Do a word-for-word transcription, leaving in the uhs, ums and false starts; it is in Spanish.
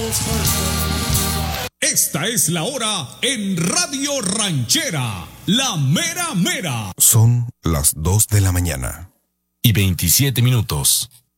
Esta es la hora en Radio Ranchera, la mera mera. Son las dos de la mañana. Y veintisiete minutos.